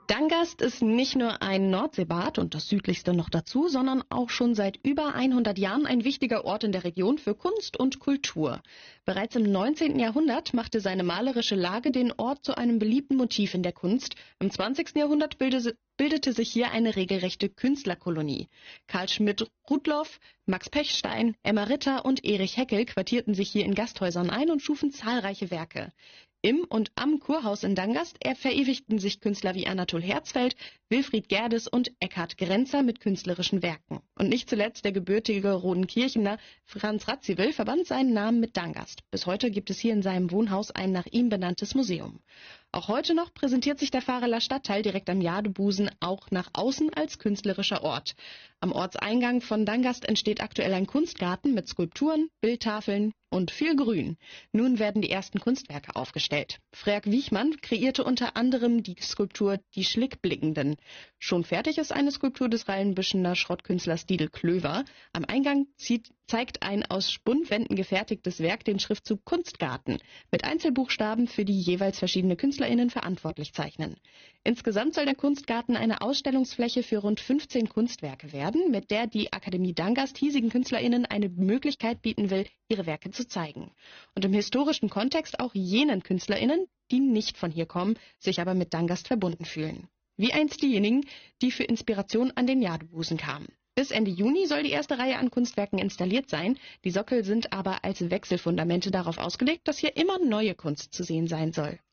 Dangast ist nicht nur ein Nordseebad und das südlichste noch dazu, sondern auch schon seit über 100 Jahren ein wichtiger Ort in der Region für Kunst und Kultur. Bereits im 19. Jahrhundert machte seine malerische Lage den Ort zu einem beliebten Motiv in der Kunst. Im 20. Jahrhundert bildete sich hier eine regelrechte Künstlerkolonie. Karl Schmidt-Rudloff, Max Pechstein, Emma Ritter und Erich Heckel quartierten sich hier in Gasthäusern ein und schufen zahlreiche Werke. Im und am Kurhaus in Dangast verewigten sich Künstler wie Anatol Herzfeld, Wilfried Gerdes und Eckhard Grenzer mit künstlerischen Werken. Und nicht zuletzt der gebürtige Rodenkirchener Franz Radziwiłł verband seinen Namen mit Dangast. Bis heute gibt es hier in seinem Wohnhaus ein nach ihm benanntes Museum. Auch heute noch präsentiert sich der Vareler Stadtteil direkt am Jadebusen auch nach außen als künstlerischer Ort. Am Ortseingang von Dangast entsteht aktuell ein Kunstgarten mit Skulpturen, Bildtafeln und viel Grün. Nun werden die ersten Kunstwerke aufgestellt. Freak Wiechmann kreierte unter anderem die Skulptur Die Schlickblickenden. Schon fertig ist eine Skulptur des Rheinbüschener Schrottkünstlers Didel Klöver. Am Eingang zeigt ein aus Spundwänden gefertigtes Werk den Schriftzug Kunstgarten mit Einzelbuchstaben für die jeweils verschiedene KünstlerInnen verantwortlich zeichnen. Insgesamt soll der Kunstgarten eine Ausstellungsfläche für rund 15 Kunstwerke werden, mit der die Akademie Dangast hiesigen KünstlerInnen eine Möglichkeit bieten will, ihre Werke zu zeigen. Und im historischen Kontext auch jenen KünstlerInnen, die nicht von hier kommen, sich aber mit Dangast verbunden fühlen. Wie einst diejenigen, die für Inspiration an den Jadebusen kamen. Bis Ende Juni soll die erste Reihe an Kunstwerken installiert sein. Die Sockel sind aber als Wechselfundamente darauf ausgelegt, dass hier immer neue Kunst zu sehen sein soll.